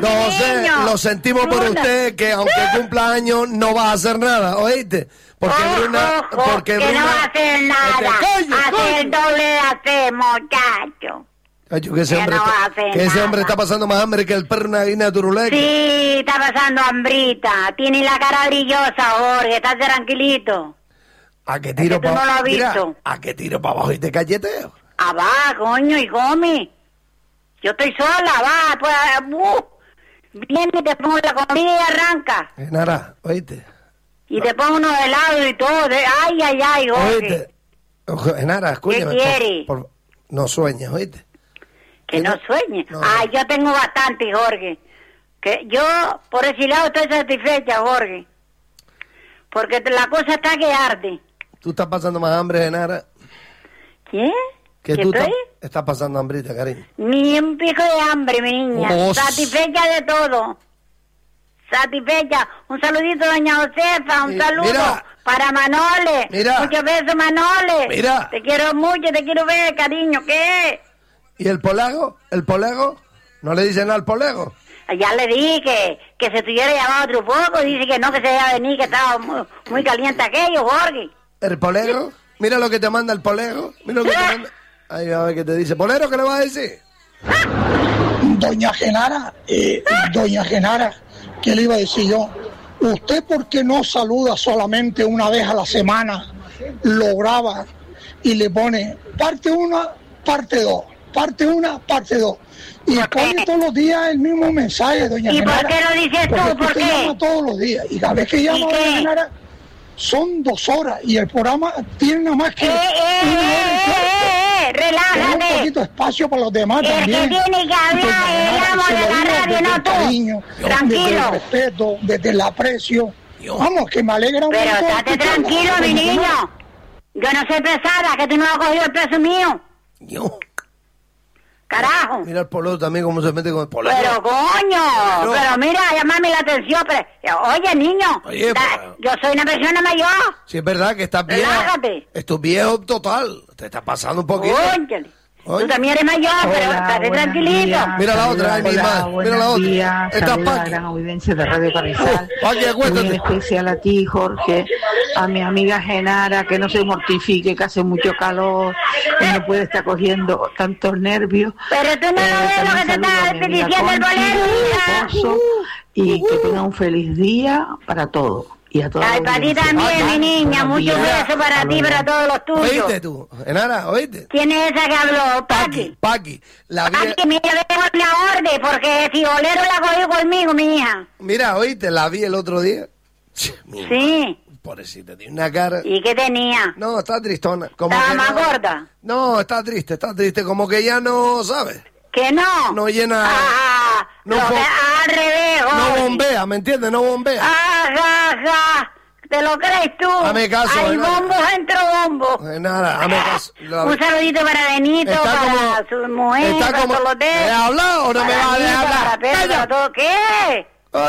No sé, niño. lo sentimos por usted, que aunque cumpla años no va a hacer nada, ¿oíste? Porque Bruna... Porque que Bruna, no va a hacer nada. Hace el doble de hacer, muchacho. Cacho, que ese hombre, no va a hacer ese nada. hombre está pasando más hambre que el perro una gallina turuleca. Sí, está pasando hambrita. Tiene la cara brillosa, Jorge. Está tranquilito. ¿A qué tiro Es que tú no lo has visto. ¿A qué tiro para abajo y te cacheteo? Va, coño, y come. Yo estoy sola, va, pues, viene y te pongo la comida y arranca. Nara, ¿oíste? Y te pongo unos helados y todo. Ay, Jorge. ¿Oíste? Nara, escúchame. ¿Qué quiere? No sueñes, ¿oíste? Que no sueñe. No. Yo tengo bastante, Jorge. Que yo, por ese lado, estoy satisfecha, Jorge. Porque la cosa está que arde. ¿Tú estás pasando más hambre, Nara? ¿Qué? Que ¿Qué tú estoy? estás pasando hambrita, cariño. Ni un pico de hambre, mi niña. Oh, Satisfecha de todo. Satisfecha. Un saludito, doña Josefa. Un saludo mira, para Manole. mira, muchos besos, Manole. mira. Te quiero mucho, te quiero ver, cariño. ¿Qué? ¿Y el polego? ¿El polego? ¿No le dicen nada al polego? Ya le dije que se estuviera llamado otro poco. Dice que no, que se debía venir, que estaba muy caliente aquello, Jorge. ¿El polego? Mira lo que te manda el polego. Mira lo que te manda. Ahí a ver qué te dice. ¿Polero qué le va a decir? Doña Genara, ¿qué le iba a decir yo? ¿Usted por qué no saluda solamente una vez a la semana? Lo graba y le pone parte 1, parte 2, parte 1, parte 2. Y pone todos los días el mismo mensaje, doña Genara. ¿Y por qué lo dices tú? ¿Por qué? Llama todos los días. Y cada vez que llama doña Genara, son 2 horas. Y el programa tiene nada más que una hora y cuarto. Relájate. Un poquito de espacio para los demás también. El que tiene que hablar es el amo de la radio, no tú. Cariño, Tranquilo. desde el respeto, desde el aprecio. Vamos, que me alegra un Pero montón estate escucharla, tranquilo, mi doña niño. Genara. Yo no soy pesada, que tú no has cogido el peso mío. Yo. Carajo. Mira el polero también cómo se mete con el polero. Pero coño, pero mira, llamarme la atención. Oye, niño, Oye, yo soy una persona mayor. Sí, es verdad que estás viejo. Relájate. Estás viejo total. Te está pasando un poquito. Cónchale. Tú también eres mayor, pero estate tranquilito. Mira la otra, ahí misma. Mira la otra. Esta Saludos a la gran audiencia de Radio Carrizal. Paqui, acuéstate. Muy especial a ti, Jorge, a mi amiga Genara, que no se mortifique, que hace mucho calor, y no puede estar cogiendo tantos nervios. Pero tú no ves lo que te está diciendo el bolero, y que tenga un feliz día para todos. Y a todos. Ay, para ti también, mi niña. Muchos besos para ti, para todos los tuyos. ¿Oíste tú? Enara, ¿oíste? ¿Quién es esa que habló? Paqui. Paqui. La vi... Paqui, mira, dejo la orden, porque si bolero la cogió conmigo, mi hija. Mira, ¿oíste? La vi el otro día. Sí. Pobrecita, tiene una cara... ¿Y qué tenía? No, está tristona. Como ¿Estaba que más no... gorda? No, está triste, como que ya no, ¿sabes? ¿Que no? No llena... No, al revés, no bombea, ¿me entiendes? No bombea. Ajá. ¿Te lo crees tú? Hazme caso. Hay bombos entre bombos. Nada, hazme caso. Un saludito para Benito, está para como, su mujer, está para como, todos los ¿he hablado o no me vas a dejar hablar? Para Pedro, para todo. ¿Qué?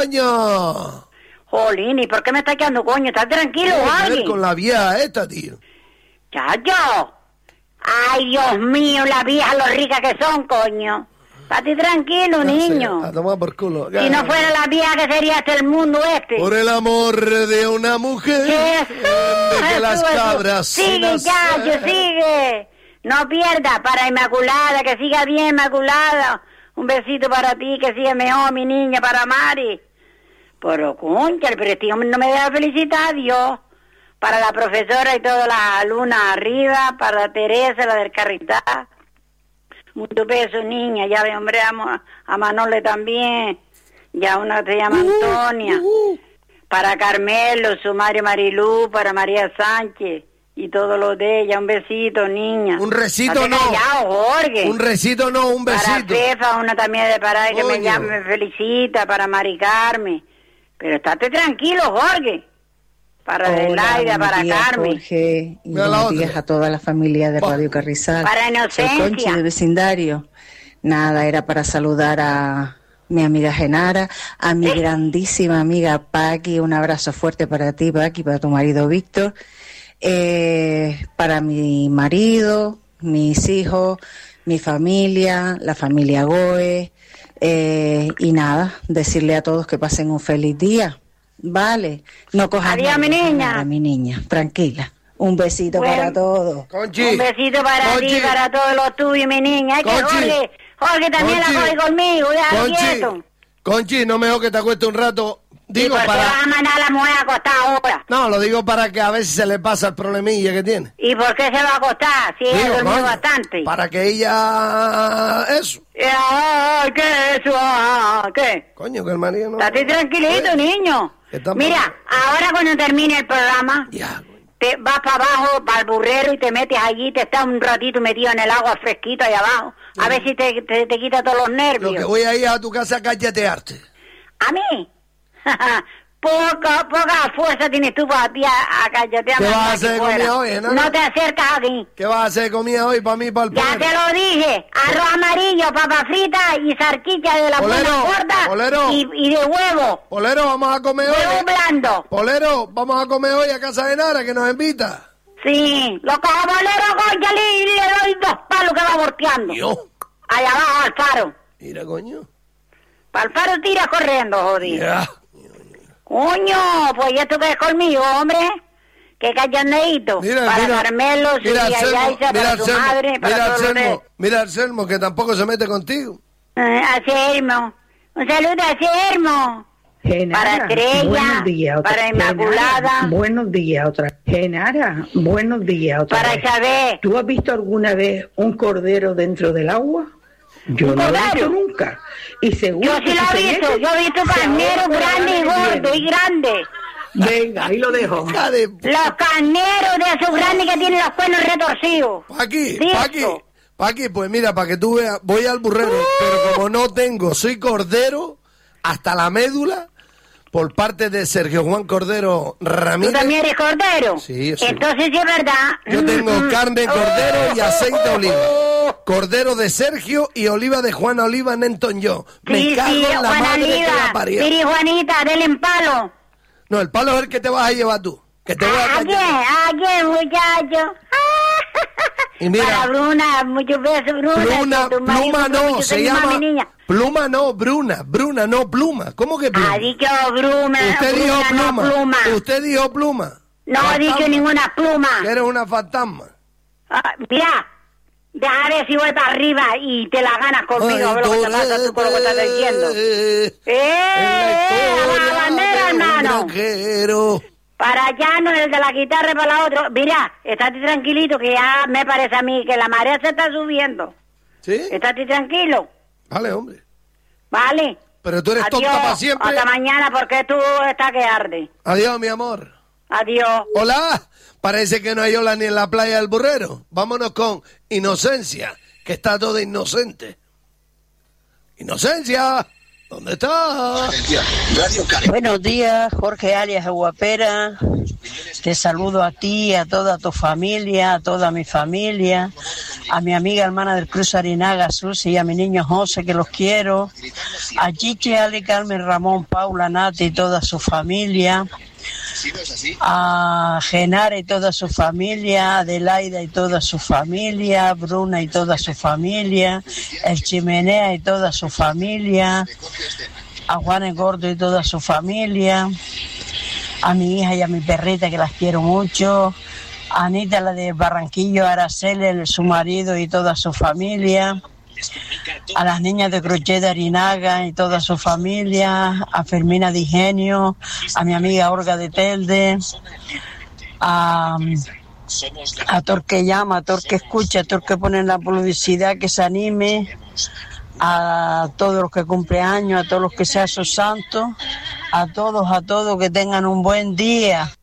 ¡Coño! Jolín, ¿y por qué me está quedando coño? ¿Estás tranquilo, alguien? Con la vieja esta, tío. Chacho. Ay, Dios mío, la vieja, lo rica que son, coño. Estate tranquilo, niño. A tomar por culo. Si no fuera la vieja, que sería hasta el mundo este. Por el amor de una mujer. De que las cabras. Sigue, chacho, sigue. No pierda para Inmaculada, que siga bien, Inmaculada. Un besito para ti, que siga mejor, mi niña, para Mari. Pero, concha, pero este hombre no me deja felicitar, Dios. Para la profesora y todas las alumnas arriba, para Teresa, la del Carrizal. Mucho beso, niña. Ya ve, hombre, a Manole también. Ya una se llama Antonia. Para Carmelo, su madre Marilú, para María Sánchez y todo lo de ella. Un besito, niña. Un recito no. Callado, Jorge. Un recito no, un besito. Para Fefa, una también de Pará que me llama, me felicita. Para Mari Carmen. Pero estate tranquilo, Jorge. Para Adelaida, para Carmen. Jorge, y buenos días a toda la familia de Radio Carrizal. Para Inocencia. Soy Conchi de vecindario. Nada, era para saludar a mi amiga Genara, a mi grandísima amiga Paqui. Un abrazo fuerte para ti, Paqui, para tu marido Víctor. Para mi marido, mis hijos, mi familia, la familia Goe. Y nada, decirle a todos que pasen un feliz día. Vale, no cojas Adiós, mi niña. nada, mi niña, tranquila. Un besito para todos. Conchi. Un besito para Conchi. ti, para todos los tuyos, mi niña. Es que Conchi. Jorge también Conchi. la coge conmigo, ya quieto. Conchi, no mejor que te acueste un rato. Digo ¿Y por qué para... vas a mandar a la mujer a acostar ahora? No, lo digo para que a ver si se le pasa el problemilla que tiene. ¿Y por qué se va a acostar? Si ella Digo, durmió coño, bastante. para que ella... Eso. Ay, ¿qué es eso? ¿Qué? Coño, que el marido no... Estate tranquilito, Oye, niño. está Mira, mal. ahora cuando termine el programa, Ya. te vas para abajo, para el burrero y te metes allí, te estás un ratito metido en el agua fresquito ahí abajo. A ver si te quita todos los Lo nervios. que voy a ir a tu casa a cachetearte. ¿A mí? Poca fuerza tienes tú para ti a cachetearme. ¿Qué vas a aquí hacer de fuera. comida hoy, enano? No te acercas aquí. ¿Qué vas a hacer de comida hoy para mí, para el Ya polero? te lo dije, arroz amarillo, papa frita y salchicha de la Polero, buena gorda polero. y de huevo, Polero, vamos a comer huevo hoy. blando. Polero, vamos a comer hoy a casa de Nara, que nos invita. Sí, lo cojo bolero, concha, y le doy 2 palos que va volteando. Yo. Allá abajo al faro. Mira, coño. Para el faro tira corriendo, jodido. Ya. Coño, pues ¿y esto qué es conmigo, hombre? Qué cachondeíto. Mira, Para mira. Carmelo, Mira al Silvia Selmo, Yaiza, mira para al su Selmo, madre, para mira al todos los Selmo, mira al Selmo, que tampoco se mete contigo. A Selmo. Un saludo a Selmo. Genara, Para Estrella, buenos días, otra para vez. Inmaculada. Genara, buenos días otra vez. Genara, buenos días otra Para vez. Isabel. ¿Tú has visto alguna vez un cordero dentro del agua? Yo ¿Un no lo he cordero? visto nunca. Y seguro Yo sí lo he visto. Yo he visto carneros grandes y gordos y grandes. Venga, ahí lo dejo. Hija de... Los carneros de esos grandes que tienen los cuernos retorcidos. Paqui, Sí, Paqui, eso. Paqui, pues mira, para que tú veas, voy al burrero, pero como no tengo, soy cordero hasta la médula, por parte de Sergio Juan Cordero ¿Tú Ramírez. también eres cordero? Sí, yo sí. Entonces sí es verdad. Yo tengo carne de cordero y aceite de oliva. Cordero de Sergio y oliva de Juana Oliva Nenton yo. Me Sí, cago sí, en la Juana madre que la Oliva. parió. Miri Juanita, del empalo. No, el palo es el que te vas a llevar tú. Que te voy a ¿A quién? ¿A quién, muchacho? Y mira, Para Bruna, muchos besos, Bruna. Pluma, que tu marido pluma cumple no, muchos se años más, llama... mi niña. Pluma no, Bruna no, Pluma. ¿Cómo que Pluma? Ha dicho Bruna, Usted dijo Bruna, no Pluma. pluma. Usted dijo Pluma. No he dicho Fantasma. ninguna pluma. Que eres una fantasma. Mira, deja ver si voy para arriba y te la ganas conmigo. A ver lo que te pasa tú con lo que estás diciendo. La bandera, hermano. Para allá, no el de la guitarra, para la otra. Mira, estate tranquilito que ya me parece a mí que la marea se está subiendo. ¿Sí? Estate tranquilo, Vale, hombre. ¿vale? Pero tú eres Adiós, tonta para siempre. hasta mañana porque tú estás que arde. Adiós, mi amor. Adiós. Hola. Parece que no hay ola ni en la playa del burrero. Vámonos con Inocencia, que está toda inocente. Inocencia, ¿dónde está? Buenos días, Jorge alias Aguapera. Te saludo a ti, a toda tu familia, a toda mi familia, a mi amiga hermana del Cruz Arinaga, Susi, y a mi niño José, que los quiero, a Chiche, Ale, Carmen, Ramón, Paula, Nati y toda su familia, a Genara y toda su familia, Adelaida y toda su familia, Bruna y toda su familia, el Chimenea y toda su familia, a Juan el Gordo y toda su familia, a mi hija y a mi perrita que las quiero mucho, a Anita, la de Barranquillo, a Araceli, su marido y toda su familia, a las niñas de Crochet de Arinaga y toda su familia, a Fermina de Ingenio, a mi amiga Olga de Telde, a Tor que llama, a Tor que escucha, a Tor que pone en la publicidad, que se anime, a todos los que cumplen años, a todos los que sean sus santos, a todos que tengan un buen día.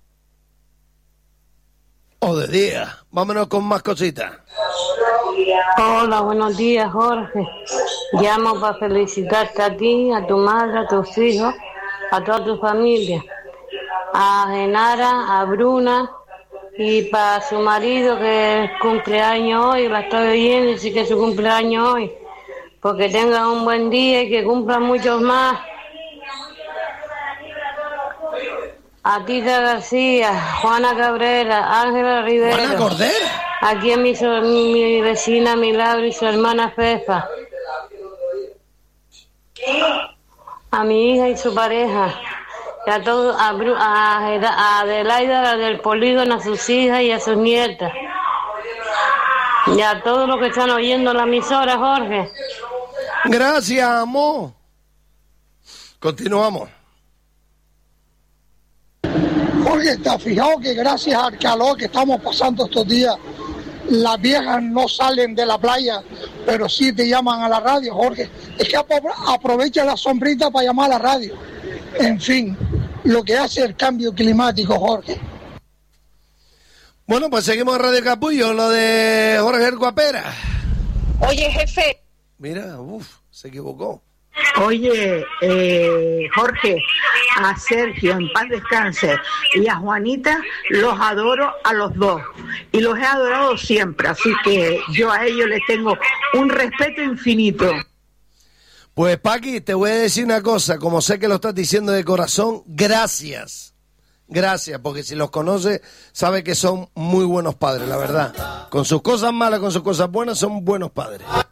O de día. Vámonos con más cositas. Hola, buenos días, Jorge. Llamo para felicitarte a ti, a tu madre, a tus hijos, a toda tu familia, a Genara, a Bruna y para su marido que cumpleaños hoy, la estoy oyendo y sí que es su cumpleaños hoy. Porque tengan un buen día y que cumplan muchos más. A Tita García, Juana Cabrera, Ángela Rivero. Juana Cordera. Aquí es mi vecina Milagro y su hermana Fefa. a mi hija y su pareja, y a todos, a Adelaida, la del polígono, a sus hijas y a sus nietas, y a todos los que están oyendo la emisora, Jorge. Gracias, amor. Continuamos. Jorge, ¿te has fijado que gracias al calor que estamos pasando estos días, las viejas no salen de la playa, pero sí te llaman a la radio, Jorge? Es que aprovecha la sombrita para llamar a la radio. En fin, lo que hace el cambio climático, Jorge. Bueno, pues seguimos en Radio Capullo, lo de Jorge el Guapera. Oye, jefe. Mira, se equivocó. Oye, Jorge, a Sergio, en paz descanse, y a Juanita los adoro a los dos, y los he adorado siempre, así que yo a ellos les tengo un respeto infinito. Pues, Paqui, te voy a decir una cosa, como sé que lo estás diciendo de corazón, gracias. Gracias, porque si los conoces, sabe que son muy buenos padres, la verdad. Con sus cosas malas, con sus cosas buenas, son buenos padres.